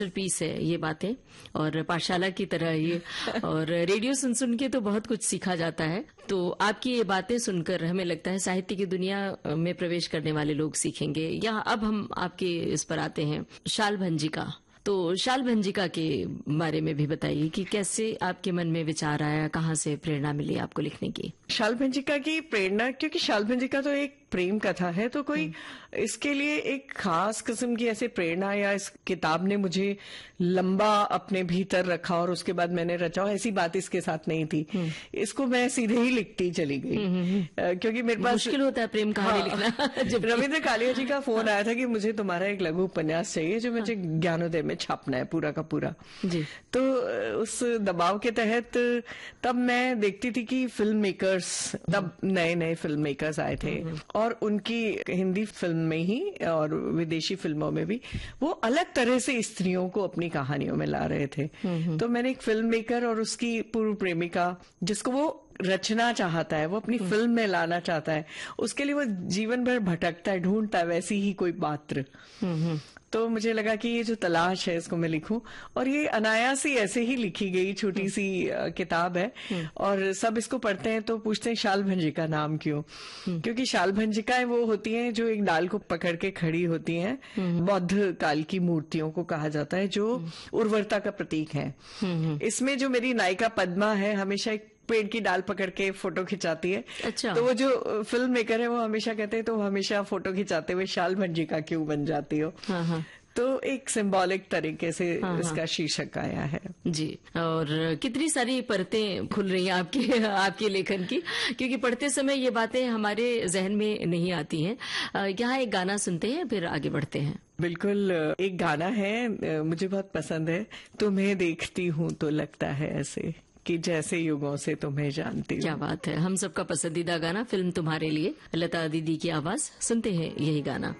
Piece है ये बातें, और पाठशाला की तरह ये, और रेडियो सुन सुन के तो बहुत कुछ सीखा जाता है। तो आपकी ये बातें सुनकर हमें लगता है साहित्य की दुनिया में प्रवेश करने वाले लोग सीखेंगे। या अब हम आपके इस पर आते हैं, शाल भंजिका। तो शाल भंजिका के बारे में भी बताइए कि कैसे आपके मन में विचार आया, कहाँ से प्रेरणा मिली आपको लिखने की? शाल भंजिका की प्रेरणा, क्योंकि शाल भंजिका तो एक प्रेम कथा है, तो कोई इसके लिए एक खास किस्म की ऐसे प्रेरणा या इस किताब ने मुझे लंबा अपने भीतर रखा और उसके बाद मैंने रचा, ऐसी बात इसके साथ नहीं थी। इसको मैं सीधे ही लिखती चली गई, क्योंकि मेरे पास मुश्किल होता है प्रेम कहानी लिखना। जब रविंद्र कालिया जी का फोन आया था कि मुझे तुम्हारा एक लघु उपन्यास चाहिए जो मुझे ज्ञानोदय में छापना है पूरा का पूरा जी। तो उस दबाव के तहत तब मैं देखती थी कि फिल्म मेकर्स, तब नए नए फिल्म मेकर्स आए थे और उनकी हिंदी फिल्म में ही और विदेशी फिल्मों में भी वो अलग तरह से स्त्रियों को अपनी कहानियों में ला रहे थे। तो मैंने एक फिल्म मेकर और उसकी पूर्व प्रेमिका, जिसको वो रचना चाहता है, वो अपनी फिल्म में लाना चाहता है, उसके लिए वो जीवन भर भटकता है, ढूंढता है वैसी ही कोई पात्र। तो मुझे लगा कि ये जो तलाश है इसको मैं लिखूं, और ये अनायास ही ऐसे ही लिखी गई छोटी सी किताब है। और सब इसको पढ़ते हैं तो पूछते हैं शाल भंजिका नाम क्यों? क्योंकि शाल भंजिकाएं वो होती हैं जो एक डाल को पकड़ के खड़ी होती हैं, बौद्ध काल की मूर्तियों को कहा जाता है, जो उर्वरता का प्रतीक है। इसमें जो मेरी नायिका पद्मा है, हमेशा एक पेड़ की डाल पकड़ के फोटो खिंचाती है। अच्छा। तो वो जो फिल्म मेकर है वो हमेशा कहते हैं तो हमेशा फोटो खिंचाते हुए शाल भंजिका क्यों बन जाती हो? तो एक सिंबॉलिक तरीके से इसका शीर्षक आया है जी। और कितनी सारी परतें खुल रही हैं आपके लेखन की, क्योंकि पढ़ते समय ये बातें हमारे जहन में नहीं आती हैं। यहाँ एक गाना सुनते हैं फिर आगे बढ़ते हैं। बिल्कुल, एक गाना है मुझे बहुत पसंद है, तुम्हें देखती हूँ तो लगता है ऐसे कि जैसे युगों से तुम्हें जानती हूँ। क्या बात है, हम सबका पसंदीदा गाना फिल्म तुम्हारे लिए, लता दीदी की आवाज, सुनते हैं यही गाना।